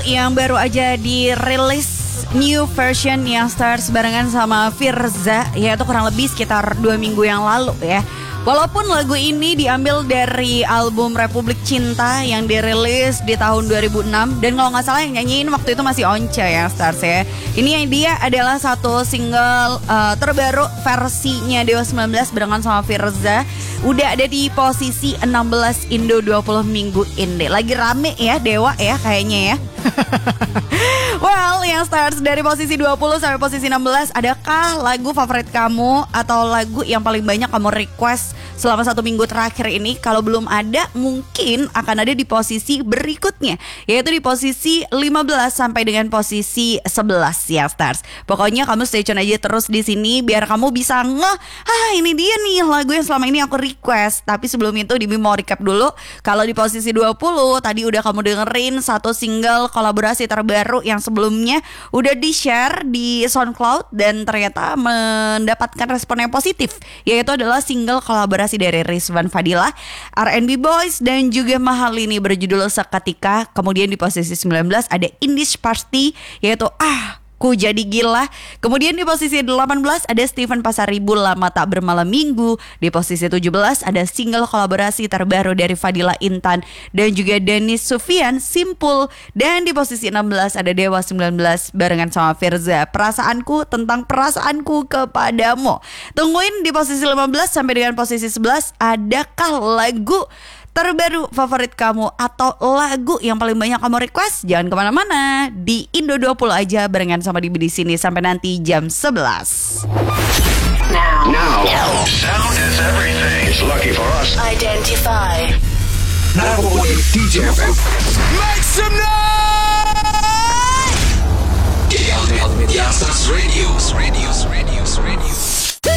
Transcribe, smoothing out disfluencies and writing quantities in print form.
yang baru aja dirilis new version yang Stars barengan sama Firza, yaitu kurang lebih sekitar 2 minggu yang lalu ya. Walaupun lagu ini diambil dari album Republik Cinta yang dirilis di tahun 2006, dan kalau nggak salah yang nyanyiin waktu itu masih Once ya Stars ya. Ini yang dia adalah satu single terbaru versinya Dewa 19 barengan sama Firza. Udah ada di posisi 16 Indo 20 minggu ini. Lagi rame ya Dewa ya kayaknya ya. Well, yang Stars dari posisi 20 sampai posisi 16, adakah lagu favorit kamu atau lagu yang paling banyak kamu request selama 1 minggu terakhir ini? Kalau belum ada, mungkin akan ada di posisi berikutnya, yaitu di posisi 15 sampai dengan posisi 11 ya Stars. Pokoknya kamu stay tune aja terus di sini biar kamu bisa ini dia nih lagu yang selama ini aku request. Tapi sebelum itu Dimi mau recap dulu. Kalau di posisi 20 tadi udah kamu dengerin satu single kolaborasi terbaru yang sebelumnya udah di-share di SoundCloud dan ternyata mendapatkan respon yang positif, yaitu adalah single kolaborasi dari Rizwan Fadilah, R&B Boys dan juga Mahalini berjudul Seketika. Kemudian di posisi 19 ada Indies Party yaitu Ku Jadi Gila. Kemudian di posisi 18 ada Steven Pasaribu Lama Tak Bermalam Minggu. Di posisi 17 ada single kolaborasi terbaru dari Fadila Intan dan juga Dennis Sufian Simpul. Dan di posisi 16 ada Dewa 19 barengan sama Firza, Perasaanku Tentang Perasaanku Kepadamu. Tungguin di posisi 15 sampai dengan posisi 11, adakah lagu terbaru favorit kamu atau lagu yang paling banyak kamu request? Jangan kemana-mana, di Indo 20 aja barengan sama Dibi di sini sampai nanti jam 11. Now. Sound is everything. It's lucky for us. Identify. Number one DJ FM. Make some noise! The Ultimate Radio.